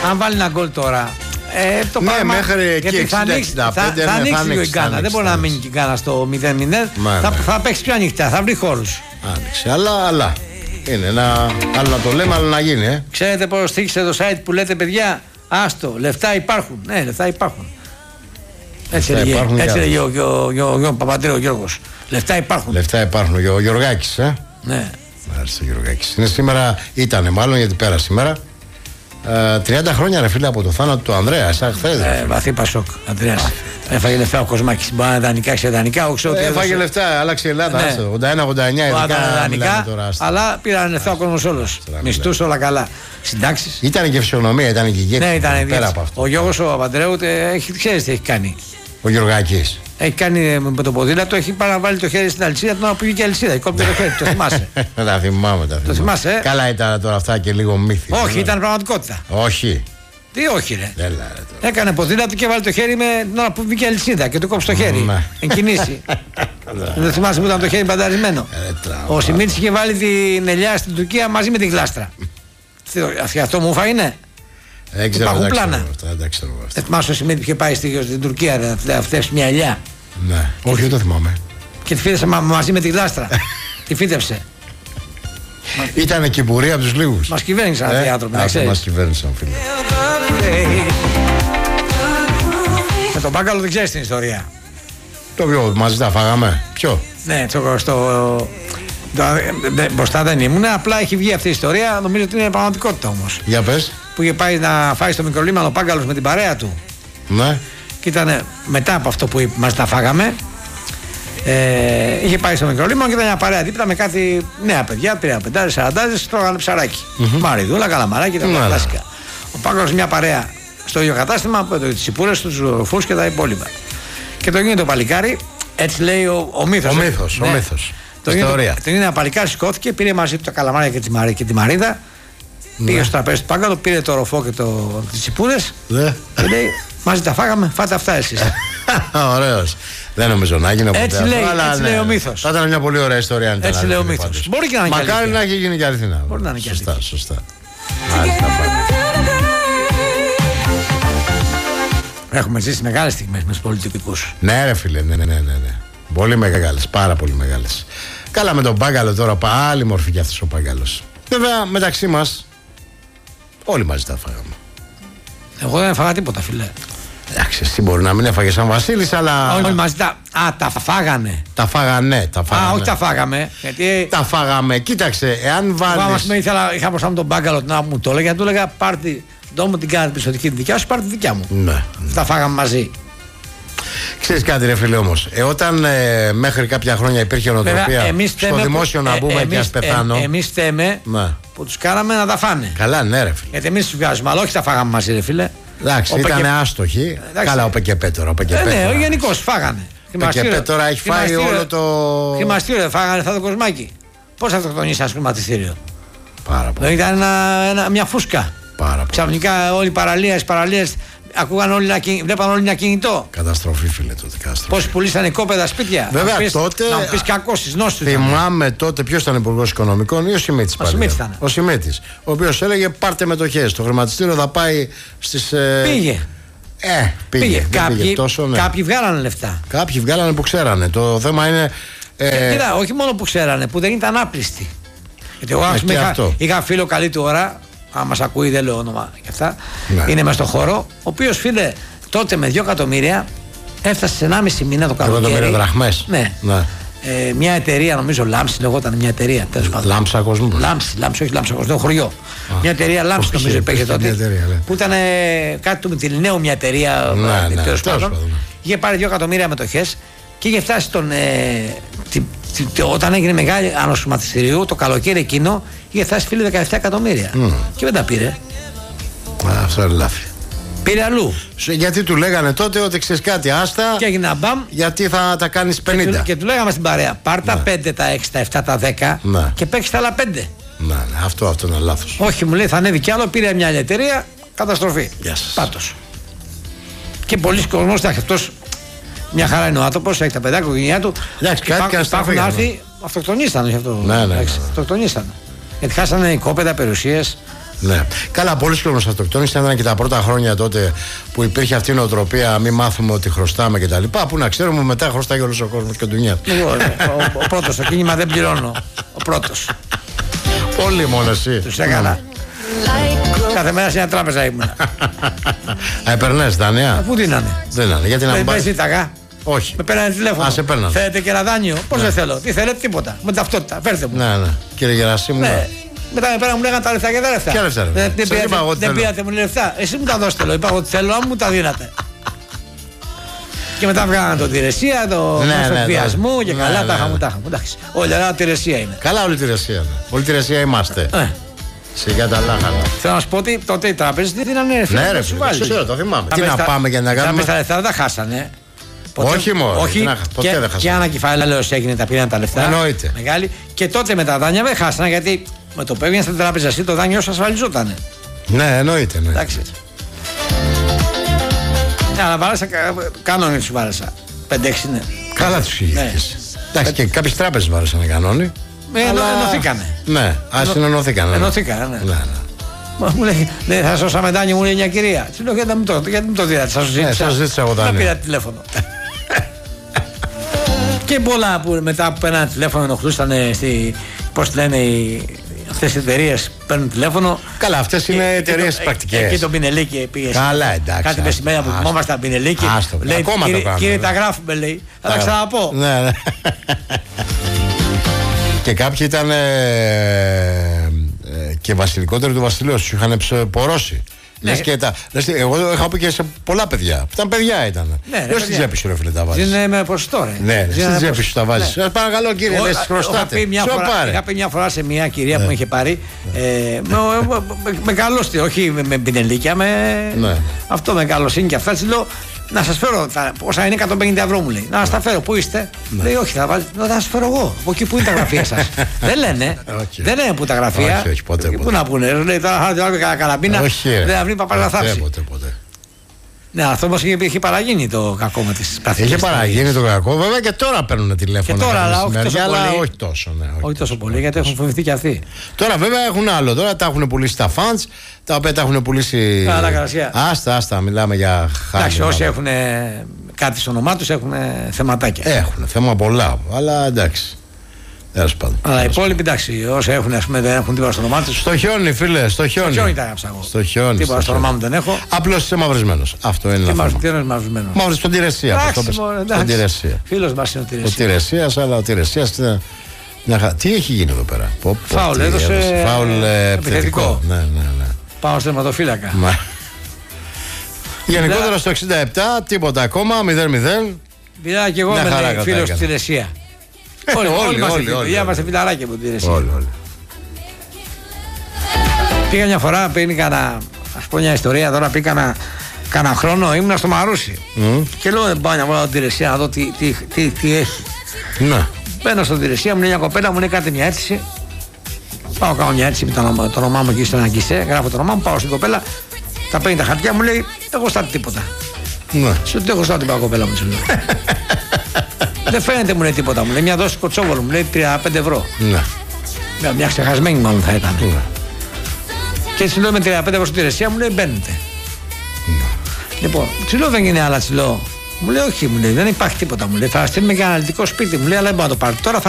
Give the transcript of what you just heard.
Αν βάλει ένα γκολ τώρα. Το ναι, πράγμα, μέχρι εκεί 60-65 θα ανοίξει λίγο η Γκάνα. Δεν μπορεί να μείνει η Γκάνα στο 0-0. Θα παίξει πιο ανοιχτά, θα βρει χώρους. Άνοιξε, αλλά είναι άλλο να το λέμε, άλλο να γίνει. Ξέρετε πώς στήχησε το site που λέτε, παιδιά, άστο, λεφτά υπάρχουν. Ναι, λεφτά υπάρχουν. Έτσι έλεγε ο Παπαντρέου ο Γιώργος. Λεφτά υπάρχουν. Λεφτά υπάρχουν. Ο Γιωργάκης, Ναι. Μάλιστα, Γιωργάκης. Είναι σήμερα, ήτανε μάλλον, γιατί πέρασε σήμερα. 30 χρόνια ρε φίλε από το θάνατο του Ανδρέα, σαν χθες. Βαθύ Πασόκ, Ανδρέας. Έφαγε λεφτά ο Κοσμάκης. Μπορεί να δανεικά σε δανεικά. Έφαγε λεφτά, άλλαξε η Ελλάδα. 81-89 δανεικά. Αλλά πήραν λεφτά ο κόσμος όλος. Μισθούς, όλα καλά. Συντάξεις. Ήταν και φυσιονομία, ήταν και ηγέτη. Ναι, ήταν πέρα από αυτό. Ο Γιώργος ο Παπαντρέου, ξέρεις τι έχει κάνει. Ο Γιωργάκης. Έχει κάνει με το ποδήλατο, έχει παραβάλει το χέρι στην αλυσίδα, την ώρα που βγήκε η αλυσίδα. Κόπηκε το χέρι, το θυμάσαι. Τα θυμάμαι. Το θυμάσαι. Καλά ήταν τώρα αυτά και λίγο μύθι. Όχι, ήταν πραγματικότητα. Όχι. Τι όχι, ρε. Έκανε ποδήλατο και βάλει το χέρι με την ώρα που βγήκε η αλυσίδα και του κόψει το χέρι. Εν κινήσει. Δεν θυμάσαι που ήταν το χέρι μπανταρισμένο. Ο Σιμίτης είχε βάλει την ελιά στην Τουρκία μαζί με την γλάστρα. Αυτό μου είναι. Δεν ξέρω. Δεν θυμάσαι ο Σιμίτης που είχε πάει στην Τουρκία να φτιάξει μια ελιά. Ναι, όχι, δεν το θυμάμαι. Και τη φύτευσε μαζί με τη γλάστρα. Τη φύτευσε. Ήταν και η πορεία από τους λίγους. Μας κυβέρνησαν αυτοί οι άνθρωποι, να ξέρεις. Μας κυβέρνησαν, φίλε. Με τον Μπάγκαλο δεν ξέρεις την ιστορία. Το ποιο, μαζί τα φάγαμε. Ποιο? Ναι, μπροστά δεν ήμουν. Απλά έχει βγει αυτή η ιστορία. Νομίζω ότι είναι πραγματικότητα όμως. Για πες. Που είχε πάει να φάει στο μικρολίμανο ο Πάγκαλος με την παρέα του. Ναι. Και ήταν μετά από αυτό που μας τα φάγαμε. Είχε πάει στο μικρολίμανο και ήταν μια παρέα δίπλα με κάτι νέα παιδιά, 35-40, τρώγανε ψαράκι. Μαριδούλα, καλαμαράκι, τα κλασικά. Ο Πάγκαλος μια παρέα στο ίδιο κατάστημα που τις σιπούρες, τους ρουφούς και τα υπόλοιπα. Και το γίνεται το παλικάρι, έτσι λέει ο μύθος. Ο μύθος. Το γίνεται ένα παλικάρι, σηκώθηκε, πήρε μαζί του τα καλαμάρια και τη μαρίδα. Πήγε στο τραπέζι του Πάγκαλου, πήρε το ροφό και τις σιπούρες. Και λέει, μαζί τα φάγαμε, φάτε αυτά εσείς. Ωραίος. Δεν νομίζω να γίνει έτσι λέει ο μύθος. Θα ήταν μια πολύ ωραία ιστορία. Έτσι λέει ο μύθος. Μπορεί και να είναι και αλήθεια. Μακάρι να έχει γίνει και αληθινά. Μπορεί να είναι και αλήθεια. Σωστά. Έχουμε ζήσει μεγάλες στιγμές με τους πολιτικούς. Ναι ρε φίλε, ναι. Πολύ μεγάλες, πάρα πολύ μεγάλες. Καλά με τον Πάγκαλο τώρα, πάλι μορφή κι αυτός ο Πάγκαλος. Βέβαια μεταξύ μας όλοι μαζί τα φάγαμε. Εγώ δεν έφαγα τίποτα, φίλε. Εντάξει, εσύ μπορεί να μην έφαγε σαν Βασίλης, αλλά. Όλοι μαζί τα φάγανε. Τα φάγανε. Όχι τα φάγαμε. Γιατί... Τα φάγαμε. Κοίταξε, εάν βάλεις. Είχα μπροστά μου τον Πάγκαλο να μου το έλεγε, του έλεγα πάρτι. Μου την κάνετε πιστωτική τη δικιά σου, πάρτε τη δικιά μου. Ναι. Τα φάγαμε μαζί. Ξέρεις κάτι, ρε φίλε, όμως. Όταν μέχρι κάποια χρόνια υπήρχε νοοτροπία στο δημόσιο να μπούμε και ας πεθάνω. Εμείς θέμε που τους κάναμε να τα φάνε. Καλά, ναι, ρε φίλε. Γιατί εμείς τους βγάζουμε, αλλά όχι τα φάγαμε μαζί, ρε φίλε. Εντάξει, ήταν άστοχοι. Καλά, ο Πεκεπέ τώρα. Ναι, γενικώς φάγανε. Ο Πεκεπέ τώρα έχει φάει όλο το. Χρηματιστήριο, φάγανε θα το Κοσμάκι. Πώς αυτοκτονήσει ένα χρηματιστήριο. Πάρα πολύ. Ήταν μια φούσκα. Ξαφνικά όλοι οι παραλίες ακούγαν όλοι βλέπαν όλοι ένα κινητό. Καταστροφή, φίλε, τότε. Πώς πουλήσανε κόπεδα σπίτια. Βέβαια, τότε. Να μου πεις κακός στις νόστους. Θυμάμαι τότε ποιος ήταν υπουργός οικονομικών ή ο Σιμίτης. Ο Σιμίτης. Ο οποίος έλεγε πάρτε μετοχές. Το χρηματιστήριο θα πάει στις. Πήγε. Κάποιοι βγάλανε λεφτά. Κάποιοι βγάλανε που ξέρανε. Το θέμα είναι. Κοίτα, όχι μόνο που ξέρανε, που δεν ήταν άπλιστοι. Γιατί εγώ είχα φίλο καλή του ώρα. Αν μας ακούει, δεν λέω όνομα και αυτά. Είναι μέσα στο χώρο. Ο οποίος, φίλε, τότε με 2 εκατομμύρια έφτασε σε 1,5 μήνα το καλοκαίρι. 2 εκατομμύρια δραχμές. Ναι. Μια εταιρεία, νομίζω Λάμψη, λεγόταν μια εταιρεία. Λάμψακος μου. Λάμψη, όχι Λάμψακος, το χωριό. Μια εταιρεία Λάμψη, νομίζω υπήρχε τότε. Που ήταν κάτι του Μητυλινέου, μια εταιρεία. Τέλος πάντων. Είχε πάρει 2 εκατομμύρια μετοχές και είχε φτάσει όταν έγινε μεγάλη άνωση του χρηματιστηρίου, το καλοκαίρι εκείνο, είχε φτάσει, φίλε, 17 εκατομμύρια. Και δεν τα πήρε. Αυτό είναι λάθη. Πήρε αλλού. Γιατί του λέγανε τότε ότι ξέρεις κάτι, άστα. Και έγινε μπαμ. Γιατί θα τα κάνεις 50. Και του λέγαμε στην παρέα, πάρ' τα 5, τα 6, τα 7, τα 10 και παίξεις τα άλλα 5. Ναι, αυτό είναι λάθος. Όχι, μου λέει, θα ανέβει κι άλλο. Πήρε μια άλλη εταιρεία, καταστροφή. Πάτος. Και πολλοί κόσμος θα έχει αυτός. Μια χαρά είναι ο άνθρωπος, έχει τα παιδάκια, η οικογένειά του. Υπάρχουν άρθροι, αυτοκτονήσαν. Ναι. Αυτοκτονήσαν. Γιατί χάσανε κόπεδα, περιουσίες. Ναι. Καλά, πολλοί κόσμος αυτοκτόνης ήταν και τα πρώτα χρόνια τότε που υπήρχε αυτή η νοοτροπία, μην μάθουμε ότι χρωστάμε κτλ. Που να ξέρουμε μετά χρωστάει όλος ο κόσμος και ντουνιά. Ο πρώτος στο κίνημα δεν πληρώνω. Ο πρώτος. Όλοι μόνο εσύ. Τους έκανα. Κάθε μέρα σε μια τράπεζα ήμουν. Περνές δάνεια. Πού δίνανε. Δεν είναι. Γιατί να με ζήταγα. Όχι. Με παίρνανε τηλέφωνο. Α, σε παίρνανε. Θέλετε και ένα δάνειο. Πώς δεν θέλω. Τι θέλετε, τίποτα. Με ταυτότητα. Φέρτε μου. Ναι. Κύριε Γερασίμου. Ναι. Μετά με πέρα μου λέγανε τα λεφτά και τα λεφτά. Ποια λεφτά, δεν πήρατε μου λεφτά. Εσείς μου τα δώσετε. Είπα ότι θέλω, αν μου τα δίνατε. Και μετά βγάλανε τον Τηρεσία, το βιασμό και καλά. Τα είχαμε. Όλη η Τηρεσία είναι. Καλά, όλη η Τηρεσία είναι. Όλη η Τηρεσία είμαστε. Σιγά τα λάχανα. Θέλω να σου πω ότι τότε οι τράπεζες δεν δίνανε λεφτά. Ναι, ρε φίλε, το θυμάμαι. Τι να πάμε για να κάνουμε. Τα λεφτά δεν τα χάσανε. Όχι μόνο. Ποτέ δεν χάσανε. Και ανακεφάλαιος έγινε, τα πήραν τα λεφτά. Εννοείται. Μεγάλη. Και τότε με τα δάνεια δεν χάσανε γιατί με το που έβγαινε στην τράπεζα εσύ το δάνειο σου ασφαλιζότανε. Ναι, εννοείται. Εντάξει. Αλλά βάρασα, κανόνι σου βάρασα. 5-6 είναι. Καλά τους είχες. Εντάξει, και κάποιες τράπεζες βάρασαν κανόνι. Ενωθήκανε. Ναι, συνενωθήκανε. Ενωθήκανε. Μου λέει, ναι, θα σώσαμε δάνειο, μου λέει μια κυρία. Του λέω, γιατί μου το δίνατε, σας ζήτησα εγώ δάνειο. Να πήρα τηλέφωνο. Και πολλά που μετά που παίρνανε τηλέφωνο ενοχλούσαν πώς λένε αυτές οι εταιρείες παίρνουν τηλέφωνο. Καλά, αυτές είναι εταιρείες πρακτικές. Εκεί τον Πινελίκη πήγε. Καλά, εντάξει. Κάτι μεσημέρια που θυμόμασταν Πινελίκη. Λέει, κύριε, τα γράφουμε, λέει. Θα τα ξαναπώ. Ναι. Και κάποιοι ήταν και βασιλικότεροι του βασιλείου, του είχαν πορώσει. Ναι. Εγώ είχα πει και σε πολλά παιδιά. Ήταν παιδιά ήταν. Δεν στην τσέπη σου, ρε φίλε, τα βάζεις. Είναι με ποσοστό, ρε. Ναι, στην τσέπη σου τα βάζεις. Παρακαλώ, κύριε, λες χρωστάτε. Είχα πει μια φορά σε μια κυρία που με είχε πάρει. Με καλώστη, όχι με πινελίκια, αυτό με καλοσύνη και αυτά. Της λέω, να σας φέρω, πόσα είναι 150 ευρώ μου λέει. Να σας τα φέρω, πού είστε. Λέει, όχι, θα σας φέρω εγώ. Από εκεί που είναι τα γραφεία σας. Δεν λένε. Δεν λένε που τα γραφεία. Όχι, ποτέ. Πού να πούνε. Λέει, τώρα θα καραμπίνα. Δεν θα βρει παπάς να θάψει. Ποτέ. Ναι, αυτό όμως είχε παραγίνει το κακό με τις πρακτικές. Είχε παραγίνει το κακό, βέβαια και τώρα παίρνουν τηλέφωνα. Και τώρα, αλλά όχι τόσο. Όχι τόσο πολύ, γιατί έχουν φοβηθεί και αυτοί. Τώρα βέβαια έχουν άλλο. Τώρα τα έχουν πουλήσει τα fans, τα οποία τα έχουν πουλήσει. Καλά, καρασία. Άστα, μιλάμε για χάρη. Εντάξει, όσοι έχουν κάτι στο όνομά τους έχουν θεματάκια. Έχουν θέμα πολλά, αλλά εντάξει. Αλλά οι υπόλοιποι, εντάξει, όσοι έχουν, ας πούμε, δεν έχουν τίποτα στο όνομά τους. Στο χιόνι, φίλε, στο χιόνι. Στο χιόνι τα έγραψα εγώ. Στο χιόνι. Τίποτα στο όνομά μου δεν έχω. Απλώς είσαι μαυρισμένος. Αυτό είναι λάθος. Τι είναι μαυρισμένος. Μαύρης στον Τηρεσία. Στον Τηρεσία. Φίλος μας είναι ο Τηρεσίας. Ο Τηρεσίας, αλλά ο Τηρεσίας είναι. Τι έχει γίνει εδώ πέρα. Φάουλ, έδωσε. Φάουλ επιθετικό. Ναι. Πάω στο αιματοφύλακα. Γενικότερα στο 67, τίποτα ακόμα, 0-0. Μιλάω και εγώ με φίλο στη Τηρεσία. Όλοι είμαστε φιλαράκια από την Τηρεσία. Όλοι. Πήγα μια φορά, ας πω μια ιστορία τώρα, πήγα κάνα χρόνο, ήμουν στο Μαρούσι. Και λέω δεν πάω να βγάλω την Τηρεσία να δω τι έχει. Μπαίνω στην Τηρεσία, μου λέει μια κοπέλα, μου λέει κάτι μια αίτηση. Πάω κάνω μια αίτηση με το όνομά μου εκεί στον αγκισέ, γράφω το όνομά μου, πάω στην κοπέλα, τα παίρνει τα χαρτιά, μου λέει εγώ στάτη τίποτα. Σου τι έχω στάτη την κοπέλα μου, λέω. Δεν φαίνεται, μου λέει τίποτα. Μου λέει μια δόση κοτσόβολου, μου λέει 35 ευρώ. Μια ξεχασμένη μάλλον θα ήταν. Και έτσι λέω με 35 ευρώ στην Τηρεσία, μου λέει μπαίνετε. Λοιπόν, τσιλό δεν είναι άλλα τσιλό. Μου λέει όχι, μου λέει δεν υπάρχει τίποτα. Μου λέει θα στείλουμε και ένα αναλυτικό σπίτι. Μου λέει αλλά δεν μπορώ να το πάρει. Τώρα θα